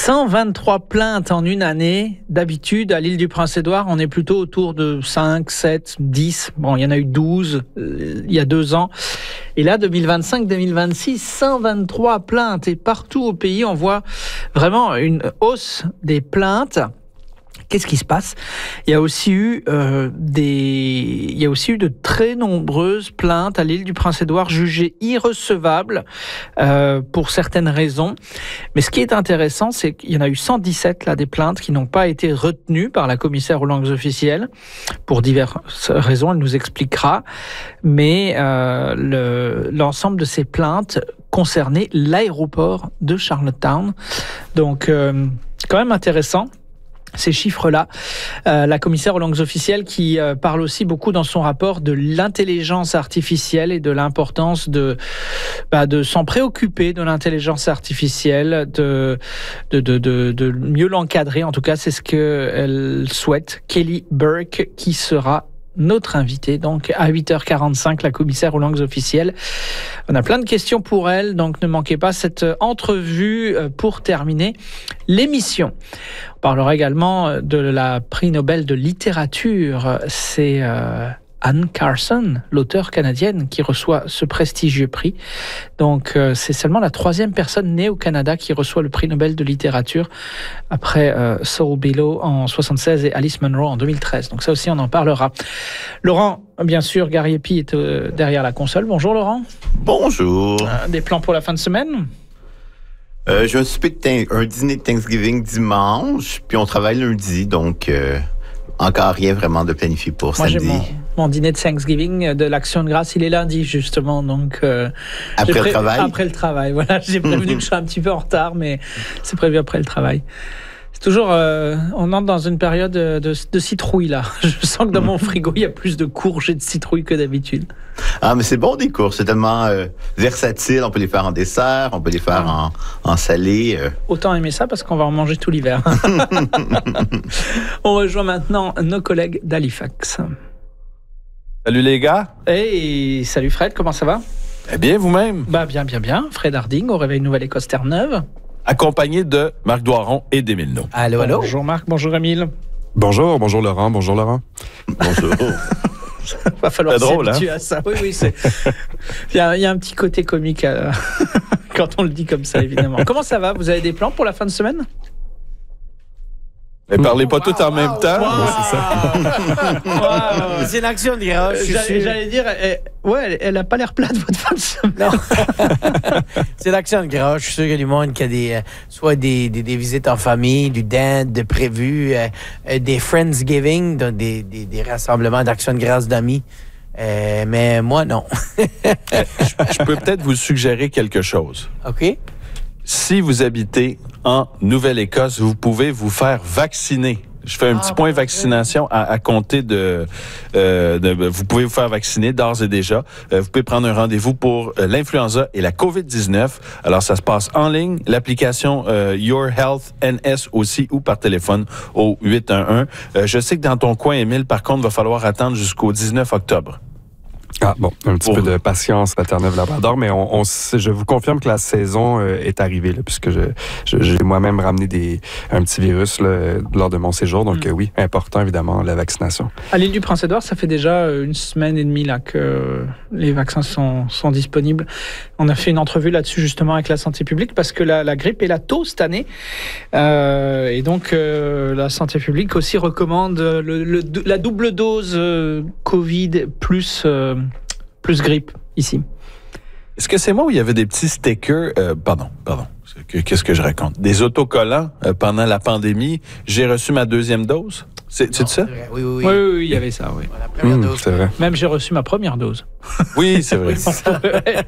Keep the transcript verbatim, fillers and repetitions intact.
cent vingt-trois plaintes en une année. D'habitude, à l'île du Prince-Édouard, on est plutôt autour de cinq, sept, dix. Bon, il y en a eu douze euh, il y a deux ans. Et là, deux mille vingt-cinq deux mille vingt-six, cent vingt-trois plaintes. Et partout au pays, on voit vraiment une hausse des plaintes. Qu'est-ce qui se passe ? Il y a aussi eu euh, des, il y a aussi eu de très nombreuses plaintes à l'île du Prince-Édouard jugées irrecevables euh, pour certaines raisons. Mais ce qui est intéressant, c'est qu'il y en a eu cent dix-sept là des plaintes qui n'ont pas été retenues par la commissaire aux langues officielles pour diverses raisons. Elle nous expliquera. Mais euh, le, l'ensemble de ces plaintes concernaient l'aéroport de Charlottetown. Donc, euh, quand même intéressant. Ces chiffres-là, euh, la commissaire aux langues officielles qui euh, parle aussi beaucoup dans son rapport de l'intelligence artificielle et de l'importance de bah, de s'en préoccuper de l'intelligence artificielle, de de de de, de mieux l'encadrer. En tout cas, c'est ce que elle souhaite. Kelly Burke, qui sera notre invitée, donc à huit heures quarante-cinq, la commissaire aux langues officielles. On a plein de questions pour elle, donc ne manquez pas cette entrevue pour terminer l'émission. On parlera également de la prix Nobel de littérature. C'est euh, Anne Carson, l'auteure canadienne, qui reçoit ce prestigieux prix. Donc, euh, c'est seulement la troisième personne née au Canada qui reçoit le prix Nobel de littérature, après euh, Saul Bellow en soixante-seize et Alice Munro en deux mille treize. Donc ça aussi, on en parlera. Laurent, bien sûr, Gariepi est euh, derrière la console. Bonjour Laurent. Bonjour. Euh, des plans pour la fin de semaine ? Euh, j'ai un, souper de th- un dîner de Thanksgiving dimanche, puis on travaille lundi, donc euh, encore rien vraiment de planifié pour Moi, samedi. J'ai mon, mon dîner de Thanksgiving de l'Action de grâce, il est lundi justement, donc euh, après pré- le travail. Après le travail, voilà. J'ai prévenu que je serais un petit peu en retard, mais c'est prévu après le travail. C'est toujours, euh, on entre dans une période de, de citrouille là. Je sens que dans mon frigo il y a plus de courges et de citrouilles que d'habitude. Ah, mais c'est bon des courses, c'est tellement euh, versatile. On peut les faire en dessert, on peut les faire ah. en, en salé. Euh. Autant aimer ça parce qu'on va en manger tout l'hiver. On rejoint maintenant nos collègues d'Halifax. Salut les gars. Hey, salut Fred, comment ça va? Eh bien, vous-même? Bah bien, bien, bien. Fred Harding au Réveil Nouvelle-Écosse Terre-Neuve. Accompagné de Marc Doiron et d'Émile No. Allô, allô. Bonjour Marc, bonjour Émile. Bonjour, bonjour Laurent, bonjour Laurent. Bonjour. Va falloir c'est drôle, s'habituer hein? à ça. Oui, oui, c'est. Il y a, il y a un petit côté comique à... quand on le dit comme ça, évidemment. Comment ça va? Vous avez des plans pour la fin de semaine? Mais parlez pas wow, tout en wow, même wow, temps. Wow, c'est ça. Wow. C'est l'action de grâce. J'allais, j'allais dire, elle, ouais, elle, elle a pas l'air plate votre fin de semaine. Non. C'est l'action de grâce. Je suis sûr qu'il y a du monde qui a des, euh, soit des, des, des visites en famille, du dinde de prévu, euh, euh, des Friendsgiving, donc des, des, des rassemblements d'action de grâce d'amis. Euh, mais moi, non. je, je peux peut-être vous suggérer quelque chose. OK. Si vous habitez en Nouvelle-Écosse, vous pouvez vous faire vacciner. Je fais un ah, petit point vaccination à, à compter de, euh, de... Vous pouvez vous faire vacciner d'ores et déjà. Euh, vous pouvez prendre un rendez-vous pour euh, l'influenza et la covid dix-neuf. Alors, ça se passe en ligne. L'application euh, Your Health N S aussi ou par téléphone au huit un un. Euh, je sais que dans ton coin, Émile, par contre, il va falloir attendre jusqu'au dix-neuf octobre. Ah bon, un petit Pour peu vous. de patience à Terre-Neuve-Labrador, mais on, on, je vous confirme que la saison euh, est arrivée, là, puisque je, je, j'ai moi-même ramené des, un petit virus là, lors de mon séjour. Donc mmh. euh, oui, important évidemment, la vaccination. À l'île du Prince-Édouard, ça fait déjà une semaine et demie là, que les vaccins sont, sont disponibles. On a fait une entrevue là-dessus justement avec la santé publique parce que la, la grippe est là tôt cette année. Euh, et donc euh, la santé publique aussi recommande le, le, la double dose euh, Covid plus... Euh, plus grippe, ici. Est-ce que c'est moi où il y avait des petits stickers, euh, pardon, pardon, qu'est-ce que je raconte? Des autocollants euh, pendant la pandémie. J'ai reçu ma deuxième dose. C'est, c'est ça? C'est oui, oui, oui. Oui, oui, oui, il y avait ça, oui. La première mmh, dose. C'est vrai. Même j'ai reçu ma première dose. Oui, c'est vrai. Oui, c'est vrai.